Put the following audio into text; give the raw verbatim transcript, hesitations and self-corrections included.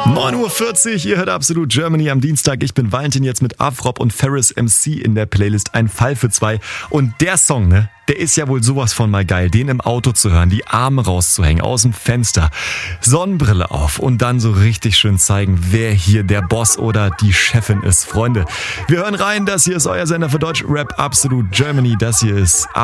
neun Uhr vierzig, ihr hört Absolut Germany am Dienstag. Ich bin Valentin, jetzt mit Afrop und Ferris M C in der Playlist. Ein Fall für zwei. Und der Song, ne, der ist ja wohl sowas von mal geil, den im Auto zu hören, die Arme rauszuhängen, aus dem Fenster, Sonnenbrille auf und dann so richtig schön zeigen, wer hier der Boss oder die Chefin ist. Freunde, wir hören rein, das hier ist euer Sender für Deutsch Rap Absolut Germany. Das hier ist